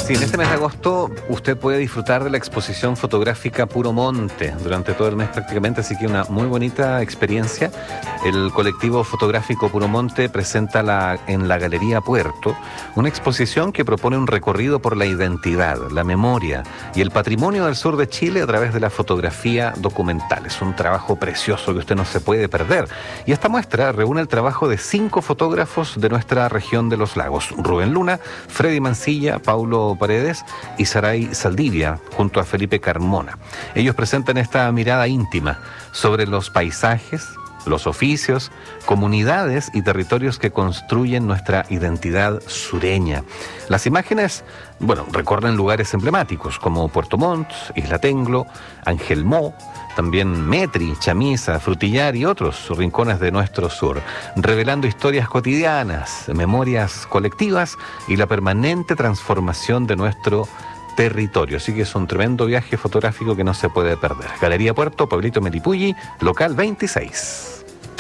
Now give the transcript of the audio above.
Sí, en este mes de agosto usted puede disfrutar de la exposición fotográfica Puro Monte durante todo el mes prácticamente, así que una muy bonita experiencia. El colectivo fotográfico Puro Monte presenta en la Galería Puerto una exposición que propone un recorrido por la identidad, la memoria y el patrimonio del sur de Chile a través de la fotografía documental. Es un trabajo precioso que usted no se puede perder. Y esta muestra reúne el trabajo de 5 fotógrafos de nuestra región de los lagos: Rubén Luna, Freddy Mancilla, Paulo Paredes y Saray Saldivia, junto a Felipe Carmona. Ellos presentan esta mirada íntima sobre los paisajes, los oficios, comunidades y territorios que construyen nuestra identidad sureña. Las imágenes, recorren lugares emblemáticos como Puerto Montt, Isla Tenglo, Ángel Mo, también Metri, Chamisa, Frutillar y otros rincones de nuestro sur, revelando historias cotidianas, memorias colectivas y la permanente transformación de nuestro territorio. Así que es un tremendo viaje fotográfico que no se puede perder. Galería Puerto, Pueblito Melipulli, local 26.